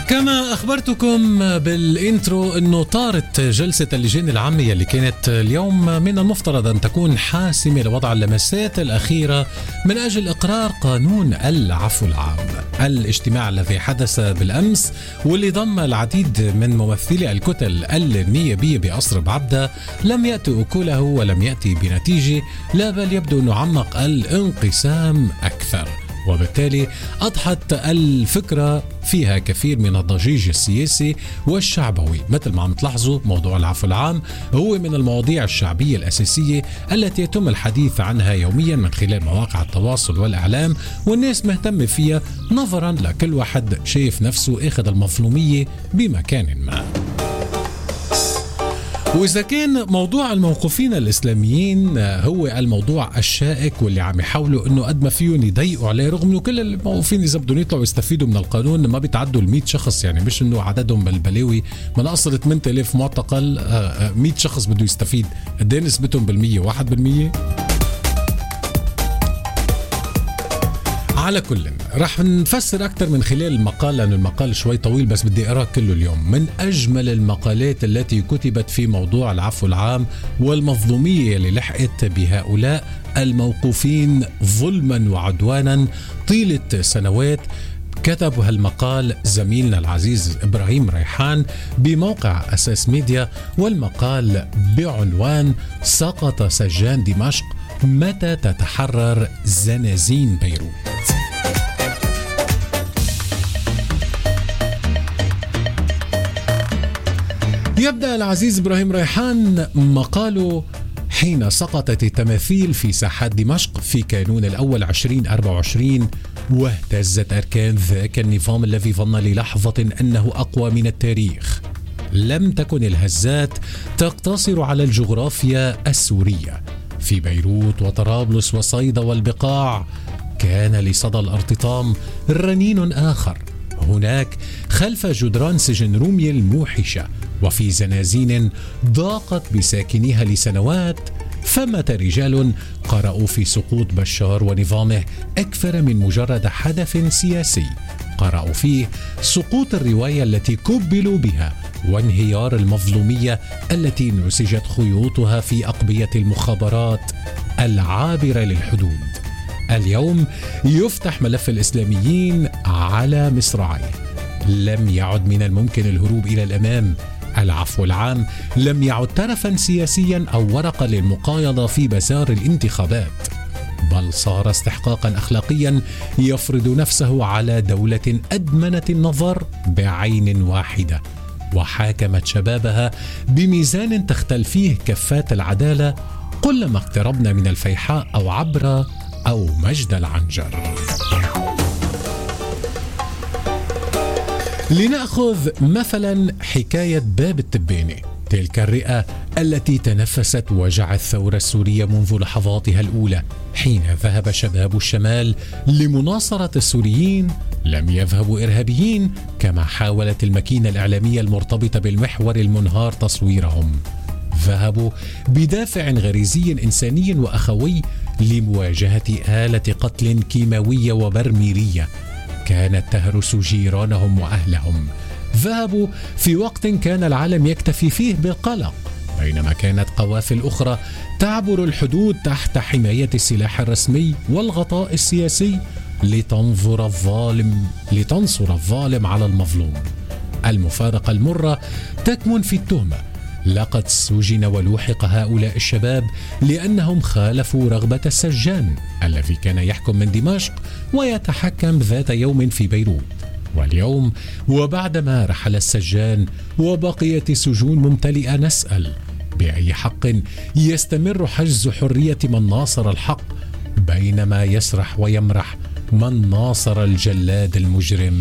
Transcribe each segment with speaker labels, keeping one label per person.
Speaker 1: كما أخبرتكم بالإنترو أنه طارت جلسة اللجان العامة اللي كانت اليوم من المفترض أن تكون حاسمة لوضع اللمسات الأخيرة من أجل إقرار قانون العفو العام. الاجتماع الذي حدث بالأمس واللي ضم العديد من ممثلي الكتل النيابية بقصر بعبدة لم يأتي أكله ولم يأتي بنتيجة، لا بل يبدو أنه عمق الانقسام أكثر، وبالتالي أضحت الفكرة فيها كثير من الضجيج السياسي والشعبوي. مثل ما عم تلاحظوا موضوع العفو العام هو من المواضيع الشعبية الأساسية التي يتم الحديث عنها يوميا من خلال مواقع التواصل والإعلام، والناس مهتمة فيها نظرا لكل واحد شايف نفسه اخذ المظلومية بمكان ما. وإذا كان موضوع الموقوفين الإسلاميين هو الموضوع الشائك واللي عم يحاولوا إنه قد ما فيهم يضيقوا عليه، رغم إنه كل الموقوفين إذا بدهم يطلعوا يستفيدوا من القانون ما بيتعدوا 100 شخص، يعني مش إنه عددهم بالبلاوي من أصل 8000 معتقل 100 شخص بده يستفيد. قد ايه نسبتهم بالمية؟ 1%. على كل رح نفسر أكثر من خلال المقال، لأن المقال شوي طويل بس بدي أقرأ كله اليوم. من أجمل المقالات التي كتبت في موضوع العفو العام والمظلومية اللي لحقت بهؤلاء الموقوفين ظلما وعدوانا طيلة سنوات، كتب هالمقال زميلنا العزيز إبراهيم ريحان بموقع أساس ميديا، والمقال بعنوان سقط سجان دمشق، متى تتحرر زنازين بيروت؟ يبدأ العزيز إبراهيم ريحان مقاله: حين سقطت التماثيل في ساحات دمشق في كانون الأول 2024 واهتزت أركان ذاك النظام الذي ظن للحظة أنه أقوى من التاريخ، لم تكن الهزات تقتصر على الجغرافيا السورية. في بيروت وطرابلس وصيدا والبقاع كان لصدى الارتطام رنين آخر، هناك خلف جدران سجن رومية الموحشة وفي زنازين ضاقت بساكنيها لسنوات. ثمة رجال قرأوا في سقوط بشار ونظامه أكثر من مجرد حدث سياسي، قرأوا فيه سقوط الرواية التي كبلوا بها وانهيار المظلومية التي نسجت خيوطها في أقبية المخابرات العابرة للحدود. اليوم يفتح ملف الإسلاميين على مصراعيه، لم يعد من الممكن الهروب إلى الأمام. العفو العام لم يعد ترفا سياسيا أو ورقة للمقايضة في بزار الانتخابات، بل صار استحقاقا أخلاقيا يفرض نفسه على دولة أدمنت النظر بعين واحدة وحاكمت شبابها بميزان تختل فيه كفات العدالة، كلما اقتربنا من الفيحاء أو عبرة أو مجد العنجر. لنأخذ مثلا حكاية باب التبانة، تلك الرئة التي تنفست وجع الثورة السورية منذ لحظاتها الأولى. حين ذهب شباب الشمال لمناصرة السوريين لم يذهبوا إرهابيين كما حاولت الماكينة الإعلامية المرتبطة بالمحور المنهار تصويرهم، ذهبوا بدافع غريزي إنساني وأخوي لمواجهة آلة قتل كيماوية وبرميلية كانت تهرس جيرانهم وأهلهم، ذهبوا في وقت كان العالم يكتفي فيه بالقلق، بينما كانت قوافل أخرى تعبر الحدود تحت حماية السلاح الرسمي والغطاء السياسي لتنصر الظالم على المظلوم. المفارقة المرة تكمن في التهمة، لقد سجن ولوحق هؤلاء الشباب لأنهم خالفوا رغبة السجان الذي كان يحكم من دمشق ويتحكم ذات يوم في بيروت. واليوم وبعدما رحل السجان وبقيت السجون ممتلئة، نسأل: بأي حق يستمر حجز حرية من ناصر الحق بينما يسرح ويمرح من ناصر الجلاد المجرم؟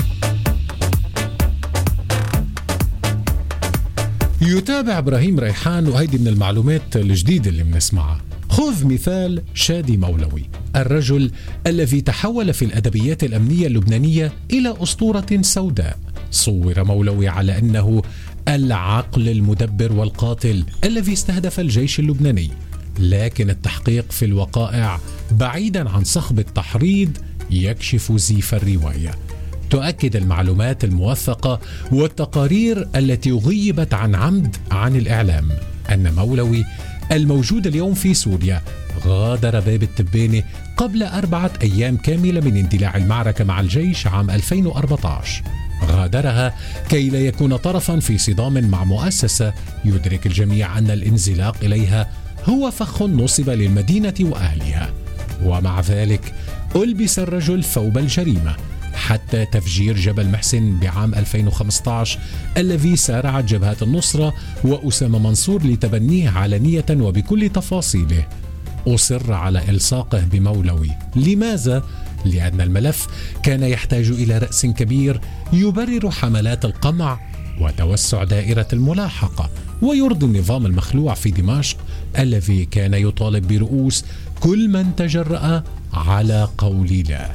Speaker 1: يتابع إبراهيم ريحان، وهيدي من المعلومات الجديدة اللي بنسمعها. خذ مثال شادي مولوي، الرجل الذي تحول في الأدبيات الأمنية اللبنانية إلى أسطورة سوداء. صور مولوي على أنه العقل المدبر والقاتل الذي استهدف الجيش اللبناني، لكن التحقيق في الوقائع بعيدا عن صخب التحريض يكشف زيف الرواية. تؤكد المعلومات الموثقة والتقارير التي غيبت عن عمد عن الإعلام أن مولوي الموجود اليوم في سوريا غادر باب التبانة قبل 4 أيام كاملة من اندلاع المعركة مع الجيش عام 2014. غادرها كي لا يكون طرفا في صدام مع مؤسسة يدرك الجميع أن الانزلاق إليها هو فخ نصب للمدينة وأهلها. ومع ذلك ألبس الرجل ثوب الجريمة حتى تفجير جبل محسن بعام 2015 الذي سارعت جبهات النصرة وأسامة منصور لتبنيه علنية وبكل تفاصيله. أصر على إلصاقه بمولوي. لماذا؟ لأن الملف كان يحتاج إلى رأس كبير يبرر حملات القمع وتوسع دائرة الملاحقة ويرضي النظام المخلوع في دمشق الذي كان يطالب برؤوس كل من تجرأ على قول لا.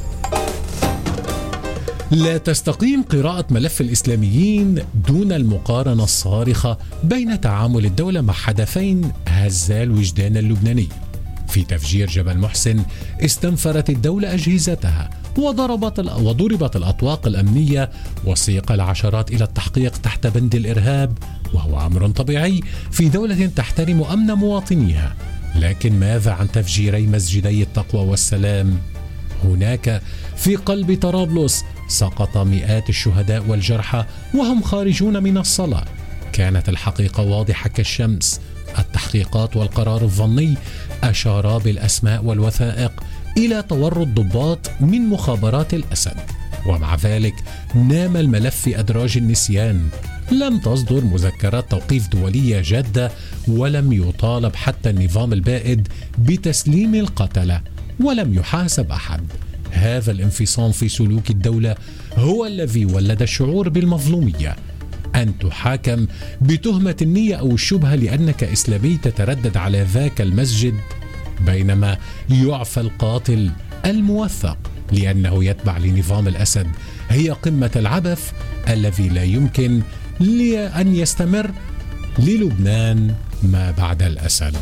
Speaker 1: لا تستقيم قراءة ملف الإسلاميين دون المقارنة الصارخة بين تعامل الدولة مع حدثين هزا الوجدان اللبناني. في تفجير جبل محسن استنفرت الدولة أجهزتها وضربت الأطواق الأمنية وسيق العشرات إلى التحقيق تحت بند الإرهاب، وهو أمر طبيعي في دولة تحترم أمن مواطنيها. لكن ماذا عن تفجيري مسجدي التقوى والسلام؟ هناك في قلب طرابلس سقط مئات الشهداء والجرحى وهم خارجون من الصلاة. كانت الحقيقة واضحة كالشمس. التحقيقات والقرار الظني أشارا بالأسماء والوثائق إلى تورط ضباط من مخابرات الأسد، ومع ذلك نام الملف في أدراج النسيان. لم تصدر مذكرات توقيف دولية جادة، ولم يطالب حتى النظام البائد بتسليم القتلة، ولم يحاسب أحد. هذا الانفصام في سلوك الدولة هو الذي ولد الشعور بالمظلومية. أن تحاكم بتهمة النية أو الشبهة لأنك إسلامي تتردد على ذاك المسجد، بينما يعفى القاتل الموثق لأنه يتبع لنظام الأسد، هي قمة العبث الذي لا يمكن أن يستمر للبنان ما بعد الأسد.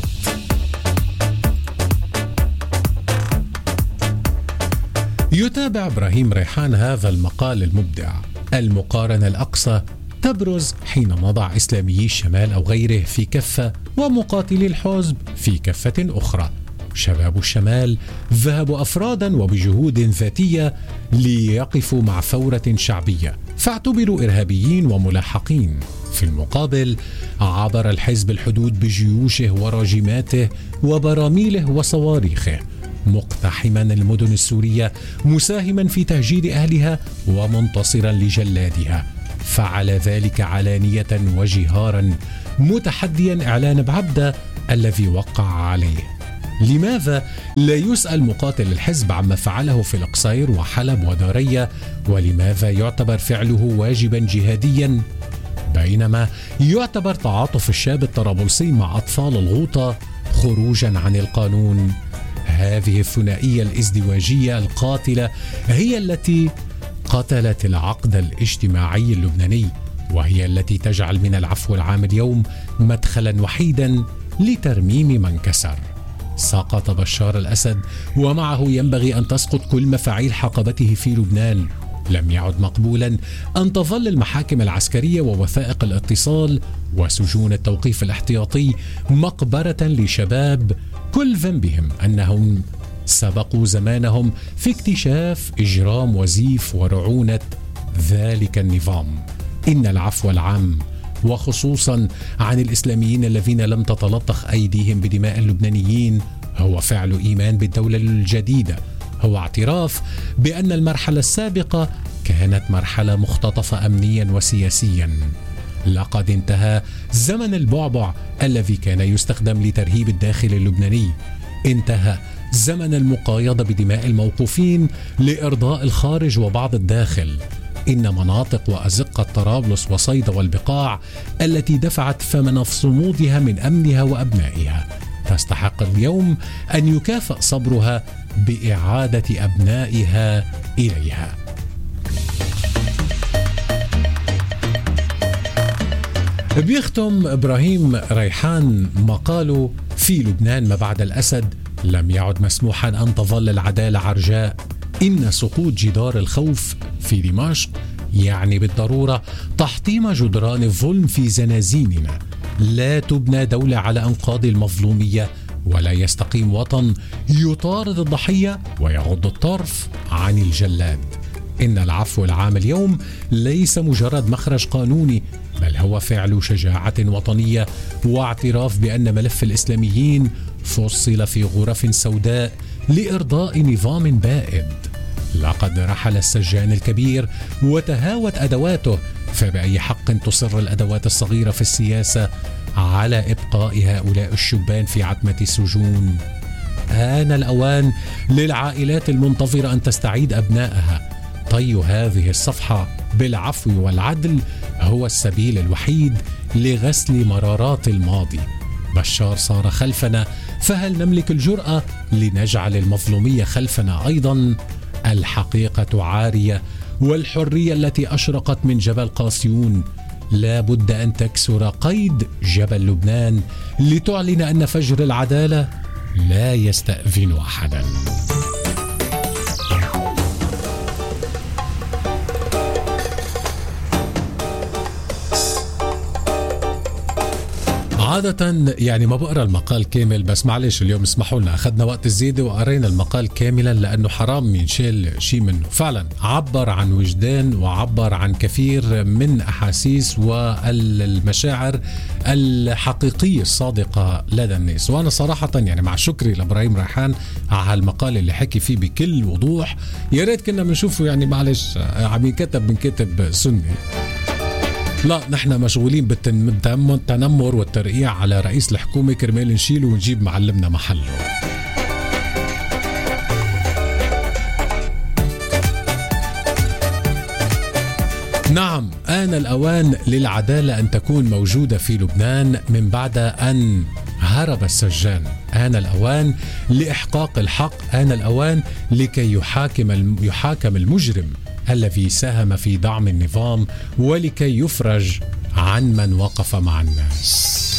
Speaker 1: يتابع إبراهيم ريحان هذا المقال المبدع. المقارنة الأقصى تبرز حين نضع إسلاميي الشمال أو غيره في كفة ومقاتلي الحزب في كفة أخرى. شباب الشمال ذهبوا أفرادا وبجهود ذاتية ليقفوا مع ثورة شعبية فاعتبروا إرهابيين وملاحقين. في المقابل عبر الحزب الحدود بجيوشه وراجماته وبراميله وصواريخه، مقتحما المدن السورية، مساهما في تهجير أهلها ومنتصرا لجلادها. فعل ذلك علانية وجهارا، متحديا إعلان بعبدة الذي وقع عليه. لماذا لا يسأل مقاتل الحزب عما فعله في القصير وحلب ودارية؟ ولماذا يعتبر فعله واجبا جهاديا بينما يعتبر تعاطف الشاب الطرابلسي مع أطفال الغوطة خروجا عن القانون؟ هذه الثنائية الازدواجية القاتلة هي التي قتلت العقد الاجتماعي اللبناني، وهي التي تجعل من العفو العام اليوم مدخلا وحيدا لترميم من كسر. سقط بشار الأسد ومعه ينبغي أن تسقط كل مفاعيل حقبته في لبنان. لم يعد مقبولا أن تظل المحاكم العسكرية ووثائق الاتصال وسجون التوقيف الاحتياطي مقبرة لشباب كل ذنبهم أنهم سبقوا زمانهم في اكتشاف إجرام وزيف ورعونة ذلك النظام. إن العفو العام وخصوصا عن الإسلاميين الذين لم تتلطخ أيديهم بدماء اللبنانيين هو فعل إيمان بالدولة الجديدة، هو اعتراف بأن المرحلة السابقة كانت مرحلة مختطفة أمنيا وسياسيا. لقد انتهى زمن البعبع الذي كان يستخدم لترهيب الداخل اللبناني. انتهى زمن المقايضة بدماء الموقوفين لإرضاء الخارج وبعض الداخل. إن مناطق وأزقة طرابلس وصيدا والبقاع التي دفعت ثمن صمودها من أمنها وأبنائها تستحق اليوم أن يكافئ صبرها بإعادة أبنائها إليها. بيختم إبراهيم ريحان مقاله في لبنان ما بعد الأسد: لم يعد مسموحا أن تظل العدالة عرجاء. إن سقوط جدار الخوف في دمشق يعني بالضرورة تحطيم جدران الظلم في زنازيننا. لا تبنى دولة على أنقاض المظلومية، ولا يستقيم وطن يطارد الضحية ويغض الطرف عن الجلاد. إن العفو العام اليوم ليس مجرد مخرج قانوني، بل هو فعل شجاعة وطنية واعتراف بأن ملف الإسلاميين فصل في غرف سوداء لإرضاء نظام بائد. لقد رحل السجان الكبير وتهاوت أدواته، فبأي حق تصر الأدوات الصغيرة في السياسة على إبقاء هؤلاء الشبان في عتمة السجون؟ آن الأوان للعائلات المنتظرة أن تستعيد أبنائها. طي هذه الصفحة بالعفو والعدل هو السبيل الوحيد لغسل مرارات الماضي. بشار صار خلفنا، فهل نملك الجرأة لنجعل المظلومية خلفنا أيضا؟ الحقيقة عارية، والحرية التي أشرقت من جبل قاسيون لا بد أن تكسر قيد جبل لبنان لتعلن أن فجر العدالة لا يستأذن أحدا. عادة يعني ما بقرأ المقال كامل، بس معلش اليوم اسمحوا لنا أخذنا وقت الزيادة وقرينا المقال كاملا لأنه حرام ينشال شيء منه. فعلا عبر عن وجدان وعبر عن كثير من أحاسيس والمشاعر الحقيقية الصادقة لدى الناس. وأنا صراحة يعني مع شكري لإبراهيم ريحان على المقال اللي حكي فيه بكل وضوح. يا ريت كنا بنشوفه، يعني معلش عم ينكتب من كتب سني. لا، نحن مشغولين بالتنمر والترقيع على رئيس الحكومة كرمال نشيله ونجيب معلمنا محله. نعم، آن الأوان للعدالة أن تكون موجودة في لبنان من بعد أن هرب السجان. آن الأوان لإحقاق الحق، آن الأوان لكي يحاكم المجرم الذي ساهم في دعم النظام، ولكي يفرج عن من وقف مع الناس.